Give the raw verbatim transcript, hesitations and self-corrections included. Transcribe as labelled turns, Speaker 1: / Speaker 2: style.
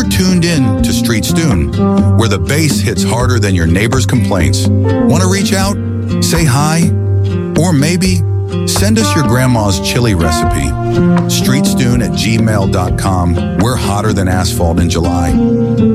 Speaker 1: tuned in to Street Stune, where the bass hits harder than your neighbor's complaints. Want to reach out? Say hi? Or maybe send us your grandma's chili recipe. streetstune at gmail dot com. We're hotter than asphalt in July.